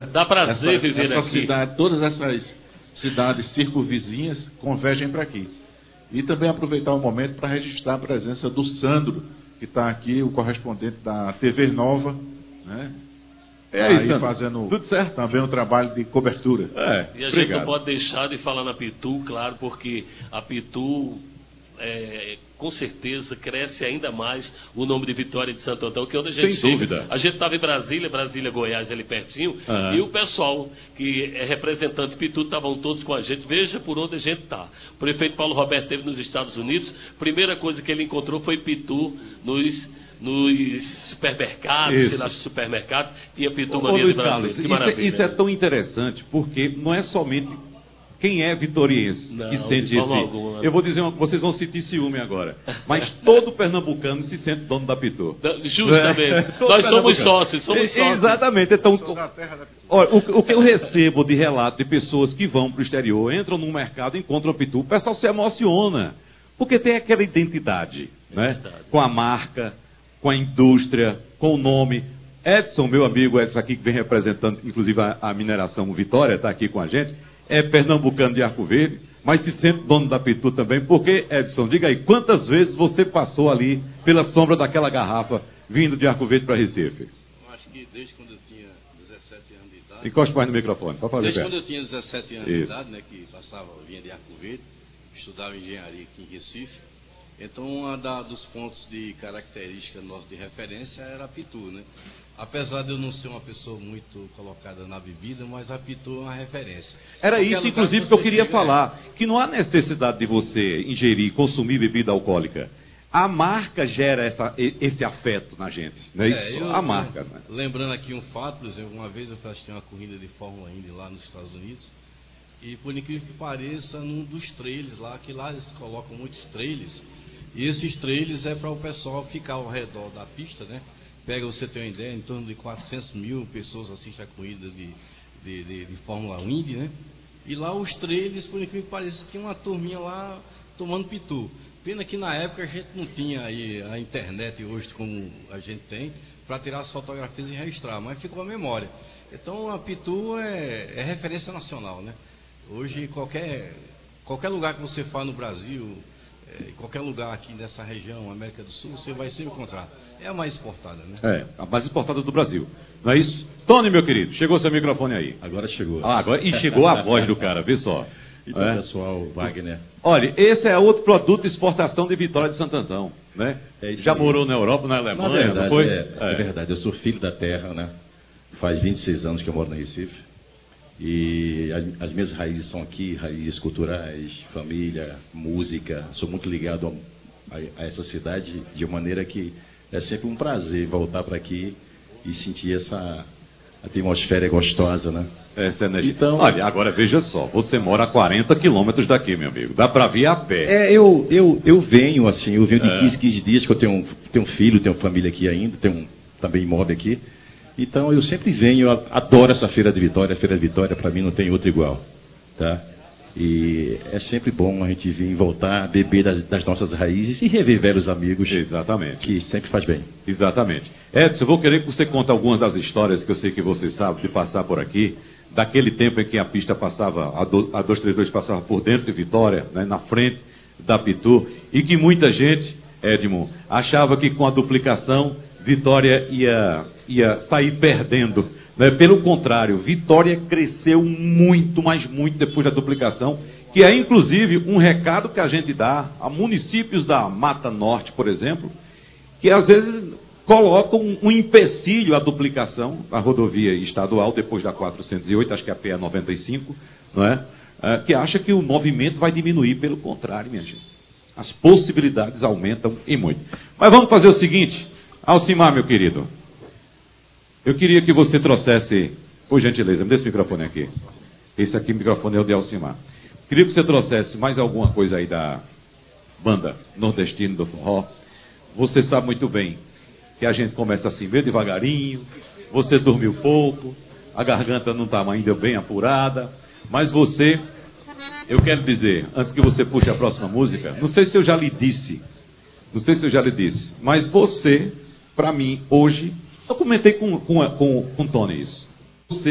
Dá prazer viver aqui. Cidade, todas essas cidades circunvizinhas convergem para aqui. E também aproveitar o momento para registrar a presença do Sandro, que está aqui, o correspondente da TV Nova, né? Isso, fazendo tudo certo. Também um trabalho de cobertura. E a gente não pode deixar de falar na Pitu, claro, porque a Pitu, com certeza, cresce ainda mais o nome de Vitória de Santo Antão, que é onde a gente Sem dúvida. A gente estava em Brasília, Goiás, ali pertinho, e o pessoal que é representante de Pitu estavam todos com a gente. Veja por onde a gente está. O prefeito Paulo Roberto esteve nos Estados Unidos, primeira coisa que ele encontrou foi Pitu nos supermercados, supermercados, tinha Pitu Mania de Brasília. Isso é tão interessante, porque não é somente quem é vitoriense que sente esse... Eu vou dizer vocês vão sentir ciúme agora, mas todo pernambucano se sente dono da Pitu. Justamente. Nós somos sócios. Exatamente. Então, olha, o que eu recebo de relato de pessoas que vão para o exterior, entram no mercado, encontram a Pitu, o pessoal se emociona, porque tem aquela identidade, né? Com a marca, com a indústria, com o nome. Edson, meu amigo Edson aqui, que vem representando, inclusive, a mineração Vitória, está aqui com a gente, é pernambucano de Arco Verde, mas se sente dono da Pitu também, porque, Edson, diga aí, quantas vezes você passou ali pela sombra daquela garrafa, vindo de Arco Verde para Recife? Eu acho que desde quando eu tinha 17 anos de idade... Encoste mais no microfone, para fazer Desde quando eu tinha 17 anos de idade, né, que vinha de Arco Verde, estudava engenharia aqui em Recife. Então, dos pontos de característica nossa de referência era a Pitu, né? Apesar de eu não ser uma pessoa muito colocada na bebida, mas a Pitu é uma referência. Era isso, inclusive, que eu queria falar, que não há necessidade de você ingerir, consumir bebida alcoólica. A marca gera esse afeto na gente, não é isso? A marca. Né? Lembrando aqui um fato, por exemplo, uma vez eu assisti uma corrida de Fórmula Indy lá nos Estados Unidos, e por incrível que pareça, num dos trailers lá, que lá eles colocam muitos trailers, e esses trailers é para o pessoal ficar ao redor da pista, né? Pega, você ter uma ideia, em torno de 400 mil pessoas assistem a corrida de Fórmula Indy, né? E lá os trailers, por incrível que pareça, tinha uma turminha lá tomando Pitu. Pena que na época a gente não tinha aí a internet hoje como a gente tem, para tirar as fotografias e registrar, mas ficou a memória. Então a Pitu é referência nacional, né? Hoje qualquer lugar que você for no Brasil, em qualquer lugar aqui nessa região, América do Sul, você vai sempre encontrar. É a mais exportada, né? A mais exportada do Brasil. Não é isso? Tony, meu querido, chegou seu microfone aí. Agora chegou. E chegou a voz do cara, vê só. Então, pessoal, Wagner. Olha, esse é outro produto de exportação de Vitória de Santo Antão, né? Já morou na Europa, na Alemanha, na verdade, não foi? É verdade, eu sou filho da terra, né? Faz 26 anos que eu moro no Recife. E as minhas raízes são aqui, raízes culturais, família, música. Sou muito ligado a essa cidade, de maneira que é sempre um prazer voltar para aqui e sentir essa atmosfera gostosa, né? Essa energia. Então, olha, agora veja só, você mora a 40 quilômetros daqui, meu amigo. Dá para vir a pé. Eu venho assim, eu venho de 15 dias, que eu tenho filho, tenho família aqui ainda, tenho também imóvel aqui. Então eu sempre venho, eu adoro essa Feira de Vitória. A Feira de Vitória para mim não tem outra igual, tá? E é sempre bom a gente vir voltar, beber das nossas raízes e rever velhos amigos. Exatamente. Que sempre faz bem. Exatamente. Edson, eu vou querer que você conte algumas das histórias que eu sei que você sabe de passar por aqui, daquele tempo em que a pista passava, a 232 passava por dentro de Vitória, né, na frente da Pitu, e que muita gente, Edmo, achava que com a duplicação Vitória ia sair perdendo. Né? Pelo contrário, Vitória cresceu muito, mas muito depois da duplicação, que é inclusive um recado que a gente dá a municípios da Mata Norte, por exemplo, que às vezes colocam um empecilho à duplicação da rodovia estadual, depois da 408, acho que é a PE 95, não é? Que acha que o movimento vai diminuir. Pelo contrário, minha gente. As possibilidades aumentam e muito. Mas vamos fazer o seguinte, Alcimar, meu querido. Eu queria que você trouxesse, por gentileza, me dê esse microfone aqui. Esse aqui, o microfone é o de Alcimar. Queria que você trouxesse mais alguma coisa aí da banda nordestina do forró. Você sabe muito bem que a gente começa assim, meio devagarinho, você dormiu pouco, a garganta não está ainda bem apurada, mas você, eu quero dizer, antes que você puxe a próxima música, não sei se eu já lhe disse, mas você, para mim, hoje, eu comentei com o Tony isso.